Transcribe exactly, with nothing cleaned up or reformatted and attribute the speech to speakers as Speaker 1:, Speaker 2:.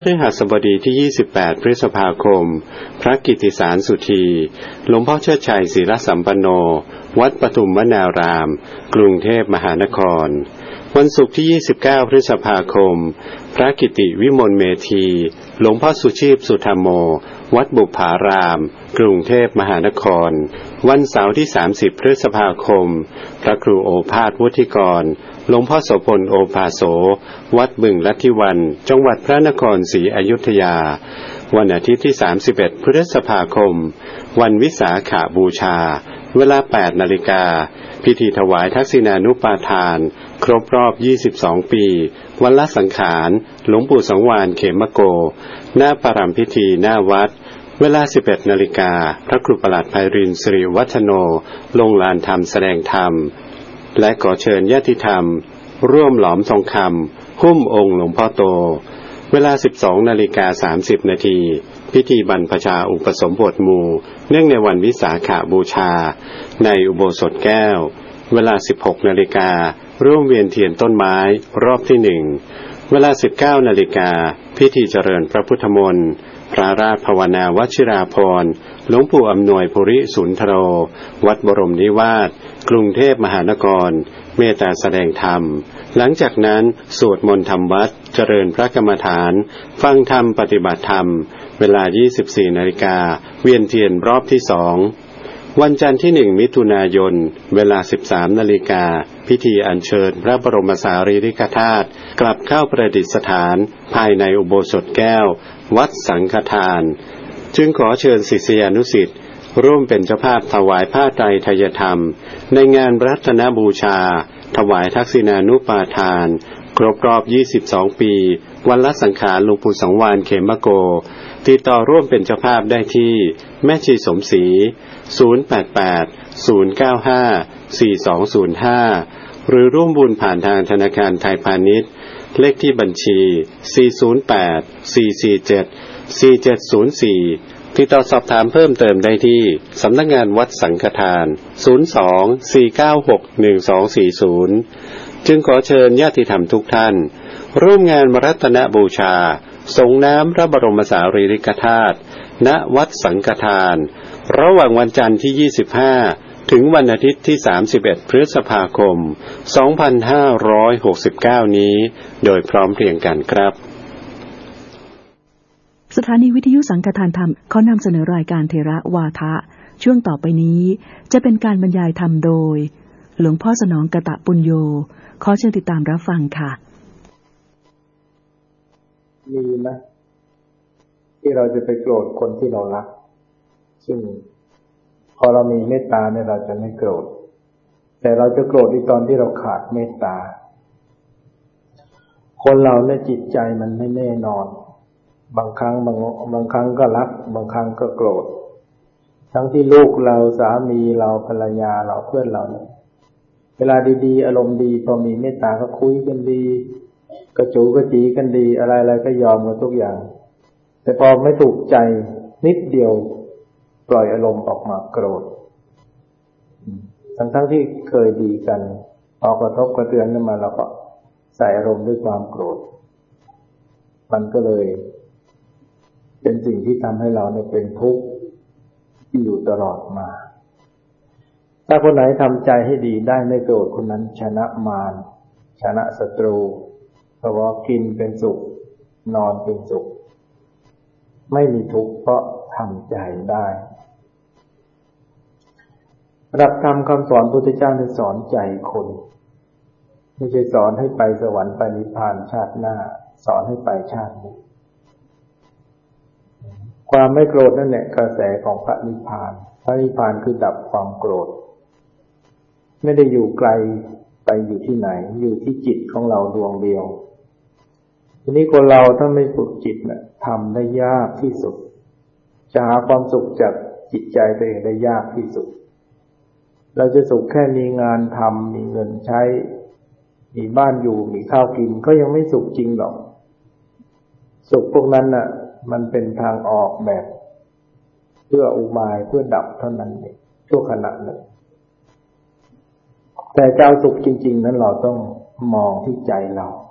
Speaker 1: พฤหัสบดีที่ยี่สิบแปดพฤษภาคมพระกิตติสารสุธีหลวงพ่อเชิดชัยศิรสัมปันโนวัดปทุมวนารามกรุงเทพมหานครวันศุกร์ที่ยี่สิบเก้าพฤษภาคมพระกิติวิมลเมธีหลวงพ่อสุชีพสุธรรมโมวัดบุพารามกรุงเทพมหานครวันเสาร์ที่สามสิบพฤษภาคมพระครูโอภาสวุฒิกรหลวงพ่อโสพลโอภาโสวัดบึงลัทธิวันจังหวัดพระนครศรีอยุธยาวันอาทิตย์ที่สามสิบเอ็ดพฤษภาคมวันวิสาขบูชาเวลาแปดนาฬิกาพิธีถวายทักษิณานุปาทานครบรอบยี่สิบสองปีวันละสังขารหลวงปู่สังวาลเขมโกหน้าปรัมพิธีหน้าวัดเวลาสิบเอ็ดนาฬิกาพระครูประหลัดไพรินทร์สิริวัฒโนลงลานธรรมแสดงธรรมและขอเชิญญาติธรรมร่วมหลอมทองคำหุ้มองค์หลวงพ่อโตเวลาสิบสองนาฬิกาสามสิบนาทีพิธีบรรพชาอุปสมบทหมู่เนื่องในวันวิสาขบูชาในอุโบสถแก้วเวลาสิบหกนาฬิการ่วมเวียนเทียนต้นไม้รอบที่หนึ่งเวลาสิบเก้านาฬิกาพิธีเจริญพระพุทธมนต์พระราชภาวนาวชิราภรณ์หลวงปู่อำนวยภูริสุนทโรวัดบรมนิวาสกรุงเทพมหานครเมตตาแสดงธรรมหลังจากนั้นสวดมนต์ธรรมวัดเจริญพระกรรมฐานฟังธรรมปฏิบัติธรรมเวลายี่สิบสี่นาฬิกาเวียนเทียนรอบที่สองวันจันทร์ที่หนึ่งมิถุนายนเวลาสิบสามนาฬิกาพิธีอัญเชิญพระบรมสารีริกธาตุกลับเข้าประดิษฐานภายในอุโบสถแก้ววัดสังฆทานจึงขอเชิญศิษยานุศิษย์ร่วมเป็นเจ้าภาพถวายผ้าไตรไทยธรรมในงานรัตนบูชาถวายทักษิณานุปาทานครบรอบยี่สิบสองปีวันละสังขารหลวงปู่สังวาลเขมโกติดต่อร่วมเป็นเจ้าภาพได้ที่แม่ชีสมศรีศูนย์ แปด แปด ศูนย์ เก้า ห้า สี่ สอง ศูนย์ ห้าหรือร่วมบุญผ่านทางธนาคารไทยพาณิชย์เลขที่บัญชีสี่ ศูนย์ แปด สี่ สี่ เจ็ด สี่ เจ็ด ศูนย์ สี่ติดต่อสอบถามเพิ่มเติมได้ที่สำนักงานวัดสังฆทานศูนย์ สอง สี่ เก้า หก หนึ่ง สอง สี่ ศูนย์จึงขอเชิญญาติธรรมทุกท่านร่วมงานรัตนบูชาส่งน้ำพระบรมสารีริกธาตุณวัดสังฆทานระหว่างวันจันทร์ที่ยี่สิบห้าถึงวันอาทิตย์ที่สามสิบเอ็ดพฤษภาคมสองพันห้าร้อยหกสิบเก้านี้โดยพร้อมเพรียงกันครับ
Speaker 2: สถานีวิทยุสังฆทานธรรมขอนำเสนอรายการเทระวาทะช่วงต่อไปนี้จะเป็นการบรรยายธรรมโดยหลวงพ่อสนองกตปุญโญขอเชิญติดตามรับฟังค่ะ
Speaker 3: มีนะที่เราจะไปโกรธคนที่เรารักซึ่งพอเรามีเมตตาเนี่ยเราจะไม่โกรธแต่เราจะโกรธในตอนที่เราขาดเมตตาคนเราเนี่ยจิตใจมันไม่แน่นอนบางครั้งบางบางครั้งก็รักบางครั้งก็โกรธทั้งที่ลูกเราสามีเราภรรยาเราเพื่อนเราเนี่ยเวลาดีๆอารมณ์ดีพอมีเมตตาก็คุยกันดีกระจูกระจีกันดีอะไรๆก็ยอมกันทุกอย่างแต่พอไม่ถูกใจนิดเดียวปล่อยอารมณ์ออกมาโกรธทั้งๆที่เคยดีกันพอกระทบกระเทือนขึ้นมาเราก็ใส่อารมณ์ด้วยความโกรธมันก็เลยเป็นสิ่งที่ทำให้เราเนี่ยเป็นทุกข์ที่อยู่ตลอดมาถ้าคนไหนทำใจให้ดีได้ไม่โกรธคนนั้นชนะมารชนะศัตรูเพราะว่ากินเป็นสุขนอนเป็นสุขไม่มีทุกข์เพราะทำใจได้หลักธรรมคำสอนพุทธเจ้าได้สอนใจคนไม่ใช่สอนให้ไปสวรรค์ไปนิพพานชาติหน้าสอนให้ไปชาตินี้ความไม่โกรธนั่นแหละกระแสของพระนิพพานพระนิพพานคือดับความโกรธไม่ได้อยู่ไกลไปอยู่ที่ไหนอยู่ที่จิตของเราดวงเดียวทีนี้คนเราถ้าไม่ฝึกจิตน่ะทำได้ยากที่สุดจะหาความสุขจากจิตใจตัวเองได้ยากที่สุดเราจะสุขแค่มีงานทำมีเงินใช้มีบ้านอยู่มีข้าวกินก็ยังไม่สุขจริงหรอกสุขพวกนั้นน่ะมันเป็นทางออกแบบเพื่ออุบายเพื่อดับเท่านั้นเองชั่วขณะหนึ่งแต่เจ้าสุขจริงๆนั้นเราต้องมองที่ใจเรา